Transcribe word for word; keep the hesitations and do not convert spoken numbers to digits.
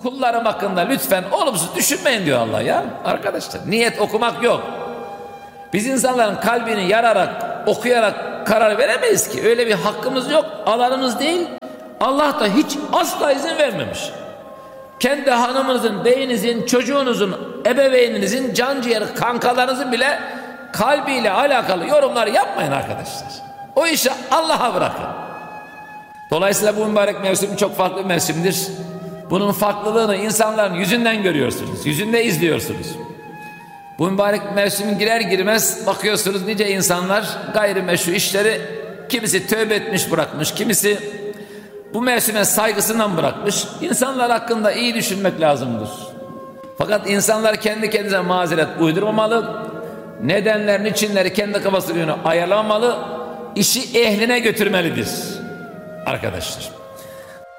kullarım hakkında lütfen olumsuz düşünmeyin diyor Allah ya. Arkadaşlar niyet okumak yok. Biz insanların kalbini yararak, okuyarak karar veremeyiz ki. Öyle bir hakkımız yok. Alanımız değil. Allah da hiç asla izin vermemiş. Kendi hanımınızın, beyinizin, çocuğunuzun, ebeveyninizin, canciğer kankalarınızın bile kalbiyle alakalı yorumlar yapmayın arkadaşlar. O işi Allah'a bırakın. Dolayısıyla bu mübarek mevsim çok farklı bir mevsimdir. Bunun farklılığını insanların yüzünden görüyorsunuz. Yüzünde izliyorsunuz. Bu mübarek mevsimin girer girmez bakıyorsunuz nice insanlar gayrimeşru işleri, kimisi tövbe etmiş bırakmış, kimisi bu mevsime saygısından bırakmış. İnsanlar hakkında iyi düşünmek lazımdır. Fakat insanlar kendi kendine mazeret uydurmamalı. Nedenler, niçinleri kendi kafasına ayarlamalı. İşi ehline götürmelidir arkadaşlar.